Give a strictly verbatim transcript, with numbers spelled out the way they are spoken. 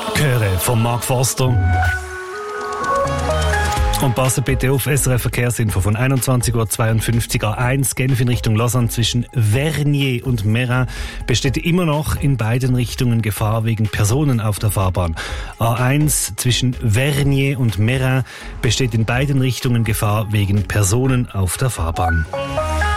Chöre von Mark Forster. Und passen bitte auf, S R F Verkehrsinfo von einundzwanzig Uhr zweiundfünfzig A eins Genf in Richtung Lausanne zwischen Vernier und Meyrin besteht immer noch in beiden Richtungen Gefahr wegen Personen auf der Fahrbahn. A eins zwischen Vernier und Meyrin besteht in beiden Richtungen Gefahr wegen Personen auf der Fahrbahn.